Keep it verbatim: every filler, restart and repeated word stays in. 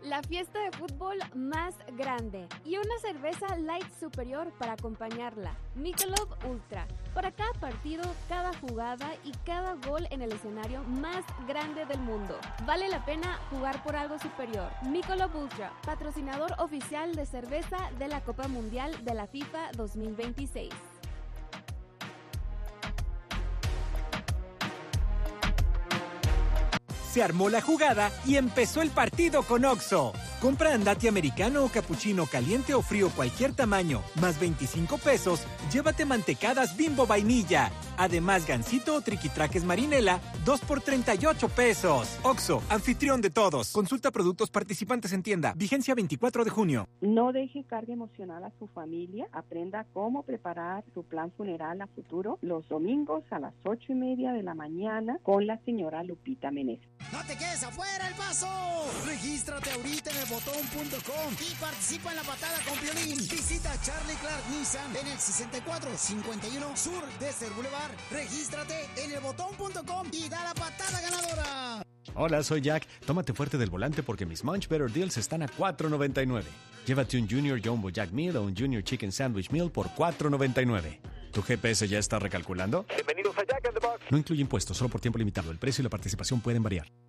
La fiesta de fútbol más grande y una cerveza light superior para acompañarla. Michelob Ultra. Para cada partido, cada jugada y cada gol en el escenario más grande del mundo. Vale la pena jugar por algo superior. Michelob Ultra, patrocinador oficial de cerveza de la Copa Mundial de la FIFA dos mil veintiséis. Se armó la jugada y empezó el partido con Oxxo. Compra andati americano o capuchino caliente o frío cualquier tamaño, más veinticinco pesos, llévate mantecadas Bimbo vainilla. Además, gansito o triquitraques marinela, dos por treinta y ocho pesos. Oxxo, anfitrión de todos. Consulta productos participantes en tienda. Vigencia veinticuatro de junio. No deje carga emocional a su familia. Aprenda cómo preparar su plan funeral a futuro los domingos a las ocho y media de la mañana con la señora Lupita Meneses. ¡No te quedes afuera, El Paso! Regístrate ahorita en el botón punto com y participa en la patada con Piolín. Visita Charlie Clark Nissan en el sesenta y cuatro cincuenta y uno Sur Desert Boulevard. Regístrate en el botón punto com y da la patada ganadora. Hola, soy Jack. Tómate fuerte del volante porque mis Munch Better Deals están a cuatro noventa y nueve. Llévate un Junior Jumbo Jack Meal o un Junior Chicken Sandwich Meal por cuatro noventa y nueve. ¿Tu G P S ya está recalculando? Bienvenidos a Jack in the Box. No incluye impuestos, solo por tiempo limitado. El precio y la participación pueden variar.